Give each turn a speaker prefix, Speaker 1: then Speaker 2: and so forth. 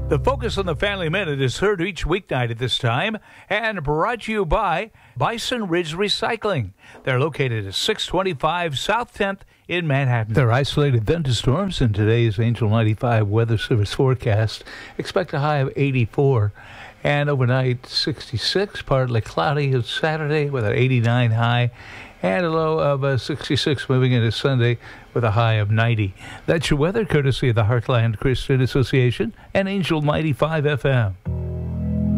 Speaker 1: The Focus on the Family Minute is heard each weeknight at this time and brought to you by Bison Ridge Recycling. They're located at 625 South 10th in Manhattan. There are isolated thunderstorms in today's Angel 95 Weather Service forecast. Expect a high of 84 and overnight 66, partly cloudy on Saturday with an 89 high and a low of 66 moving into Sunday with a high of 90. That's your weather courtesy of the Heartland Christian Association and Angel 95 FM.